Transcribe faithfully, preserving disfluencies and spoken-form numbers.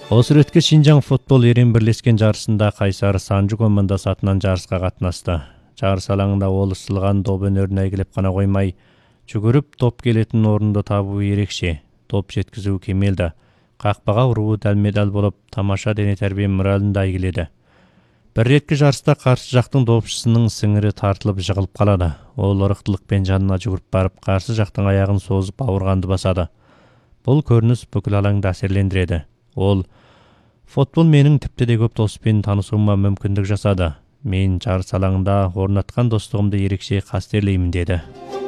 Осуретке Шинжаң футбол ерен бірлескен жарысында Кайсар Санжу командасы атынан жарысқа қатынасты. Жарыс алаңында ол ысылған доп өнеріне әйгілеп қана қоймай, жүгіріп топ келетін орынды табуы ерекше, топ жеткізуі кемелді. Қақпаға ұруы дәлме-дәл болып, тамаша дене тәрбие моралін да әйгіледі. Бір реткі жарыста қарсы жақтың допшысының сіңірі тартылып жығылып қалады. Ол ұрықтылықпен жанына жүгіріп барып, қарсы жақтың аяғын созып ауырғанды басады. Бұл көрініс бүкіл алаңды әсерлендіреді. Ол футбол менің тіпті де көп доспен танысуыма мүмкіндік жасады. Мен жарыс алаңында орнатқан достығымды ерекше қастерлеймін деді.